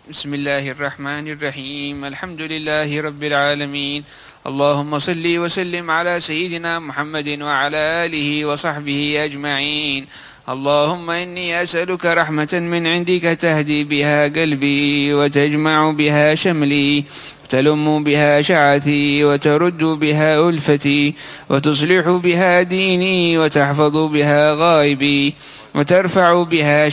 بسم الله الرحمن الرحيم. الحمد لله رب العالمين. اللهم صل وسلم على سيدنا محمد وعلى آله وصحبه أجمعين. اللهم إني أسألك رحمة من عندك تهدي بها قلبي وتجمع بها شملي وتلم بها شعثي وترد بها ألفتي وتصلح بها ديني وتحفظ بها غائبي وترفع بها